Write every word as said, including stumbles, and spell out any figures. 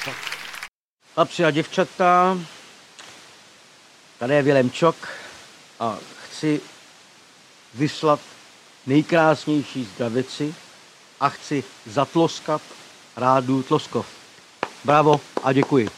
Chlapci a děvčata, tady je Vilém Čok a chci vyslat nejkrásnější zdravici a chci zatloskat rádu Tloskov. Bravo a děkuji.